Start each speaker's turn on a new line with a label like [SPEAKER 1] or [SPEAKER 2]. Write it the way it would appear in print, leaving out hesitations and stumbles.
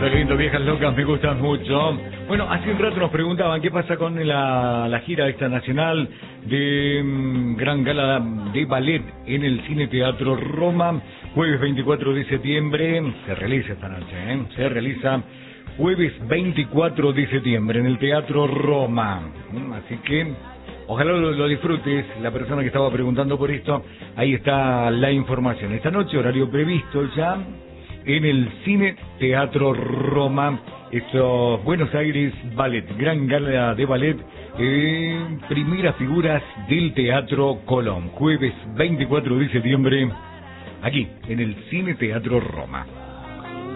[SPEAKER 1] Qué lindo, Viejas Locas, me gustan mucho. Bueno, hace un rato nos preguntaban qué pasa con la gira esta nacional de Gran Gala de Ballet en el Cine Teatro Roma, jueves 24 de septiembre. Se realiza esta noche, se realiza jueves 24 de septiembre en el Teatro Roma. Así que ojalá lo disfrutes. La persona que estaba preguntando por esto, ahí está la información. Esta noche, horario previsto ya en el Cine Teatro Roma, esto, Buenos Aires Ballet, Gran Gala de Ballet, primeras figuras del Teatro Colón, jueves 24 de septiembre, aquí, en el Cine Teatro Roma.